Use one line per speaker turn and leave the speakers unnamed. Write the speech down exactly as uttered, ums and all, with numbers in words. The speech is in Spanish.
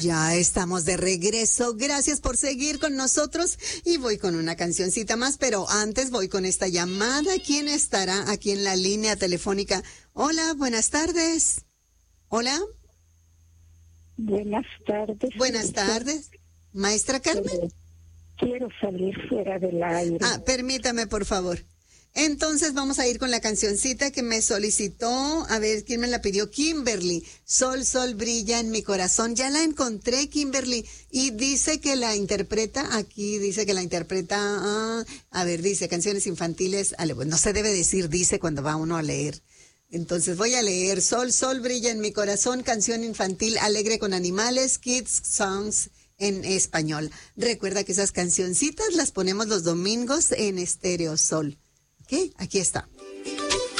Ya estamos de regreso. Gracias por seguir con nosotros y voy con una cancioncita más, pero antes voy con esta llamada. ¿Quién estará aquí en la línea telefónica? Hola, buenas tardes. Hola.
Buenas tardes.
Buenas tardes. Maestra Carmen.
Eh, quiero salir fuera del aire.
Ah, permítame, por favor. Entonces vamos a ir con la cancioncita que me solicitó, a ver, ¿quién me la pidió? Kimberly, Sol, Sol brilla en mi corazón. Ya la encontré, Kimberly, y dice que la interpreta, aquí dice que la interpreta, ah, a ver, dice, canciones infantiles, ale, pues no se debe decir dice cuando va uno a leer. Entonces voy a leer, Sol, Sol brilla en mi corazón, canción infantil alegre con animales, kids songs en español. Recuerda que esas cancioncitas las ponemos los domingos en Estéreo Sol. ¿Ok? Aquí está.